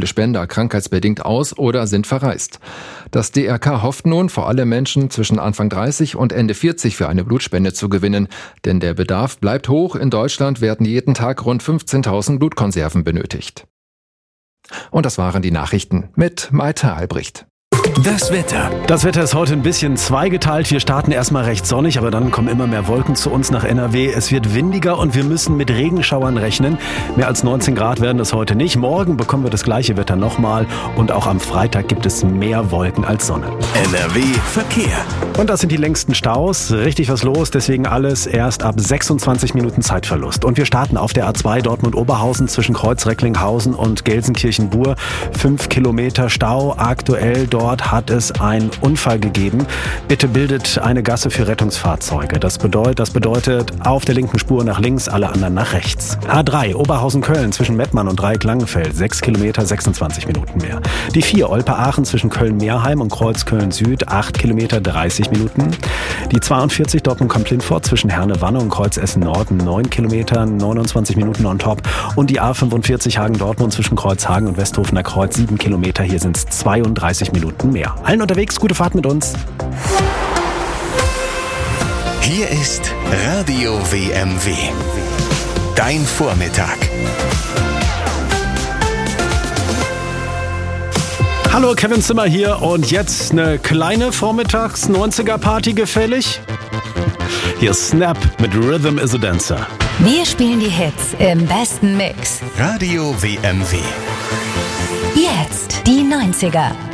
Spender krankheitsbedingt aus oder sind verreist. Das DRK hofft nun, vor allem Menschen zwischen Anfang 30 und Ende 40 für eine Blutspende zu gewinnen. Denn der Bedarf bleibt hoch. In Deutschland werden jeden Tag rund 15.000 Blutkonserven benötigt. Und das waren die Nachrichten mit Maite Albrecht. Das Wetter. Das Wetter ist heute ein bisschen zweigeteilt. Wir starten erstmal recht sonnig, aber dann kommen immer mehr Wolken zu uns nach NRW. Es wird windiger und wir müssen mit Regenschauern rechnen. Mehr als 19 Grad werden es heute nicht. Morgen bekommen wir das gleiche Wetter nochmal und auch am Freitag gibt es mehr Wolken als Sonne. NRW Verkehr. Und das sind die längsten Staus. Richtig was los, deswegen alles erst ab 26 Minuten Zeitverlust. Und wir starten auf der A2 Dortmund-Oberhausen zwischen Kreuz-Recklinghausen und Gelsenkirchen-Bur. 5 Kilometer Stau. Aktuell dort hat es einen Unfall gegeben. Bitte bildet eine Gasse für Rettungsfahrzeuge. Das bedeutet auf der linken Spur nach links, alle anderen nach rechts. A3 Oberhausen-Köln zwischen Mettmann und Dreieck-Langenfeld. 6 Kilometer, 26 Minuten mehr. Die 4 Olpe-Aachen zwischen Köln-Meerheim und Kreuz-Köln-Süd. 8 Kilometer, 30 Minuten. Die 42 Dortmund-Kamp-Lindfort zwischen Herne-Wanne und Kreuz-Essen-Norden. 9 Kilometer, 29 Minuten on top. Und die A45 Hagen-Dortmund zwischen Kreuzhagen und Westhofener Kreuz. 7 Kilometer, hier sind es 32 Minuten mehr. Allen unterwegs, gute Fahrt mit uns. Hier ist Radio WMW. Dein Vormittag. Hallo, Kevin Zimmer hier und jetzt eine kleine Vormittags-90er-Party gefällig? Hier ist Snap mit Rhythm is a Dancer. Wir spielen die Hits im besten Mix. Radio WMW. Jetzt die 90er.